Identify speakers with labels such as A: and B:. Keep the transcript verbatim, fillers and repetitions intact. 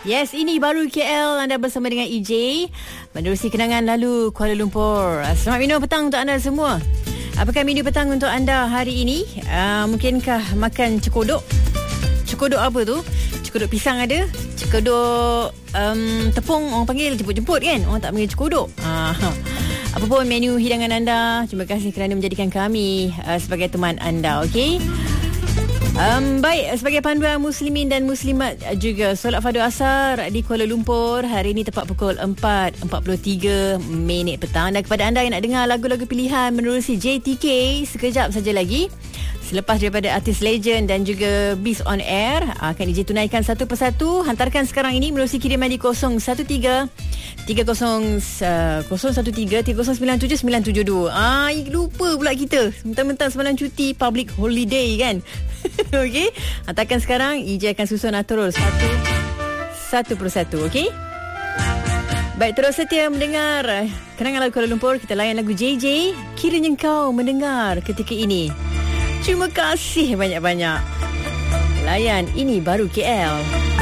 A: Yes, ini baru K L. Anda bersama dengan E J menerusi kenangan lalu Kuala Lumpur. Selamat minum petang untuk anda semua. Apakah menu petang untuk anda hari ini? Uh, mungkinkah makan cekodok? Cekodok apa tu? Cekodok pisang ada, cekodok um, tepung orang panggil jemput-jemput kan? Orang tak panggil cekodok. Uh, apa pun menu hidangan anda, terima kasih kerana menjadikan kami uh, sebagai teman anda, okey? Um, baik, sebagai panduan muslimin dan muslimat juga, solat fardu asar di Kuala Lumpur hari ini tepat pukul empat empat puluh tiga minit petang. Dan kepada anda yang nak dengar lagu-lagu pilihan menerusi J T K, sekejap saja lagi selepas daripada artis legend dan juga Beast on Air akan D J tunaikan satu persatu. Hantarkan sekarang ini menerusi kiriman di kosong satu tiga tiga kosong satu tiga tiga kosong sembilan tujuh sembilan tujuh dua. Ah, lupa pula kita. Mentang-mentang semalam cuti public holiday kan. Okey, hantarkan sekarang. E J akan susun atur satu satu persatu. Okey. Baik, terus setia mendengar kenangan lagu Kuala Lumpur. Kita layan lagu J J, Kiranya Kau Mendengar Ketika Ini. Terima kasih banyak-banyak. Layan Ini Baru K L.